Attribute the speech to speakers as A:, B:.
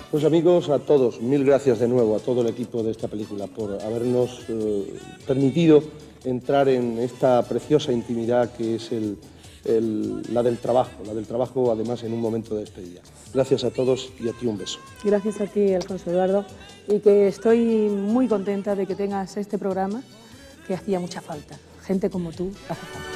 A: Pues amigos, a todos, mil gracias de nuevo a todo el equipo de esta película por habernos permitido entrar en esta preciosa intimidad que es la del trabajo además en un momento de despedida. Gracias a todos y a ti un beso.
B: Gracias a ti, Alfonso Eduardo, y que estoy muy contenta de que tengas este programa que hacía mucha falta. Gente como tú hace falta.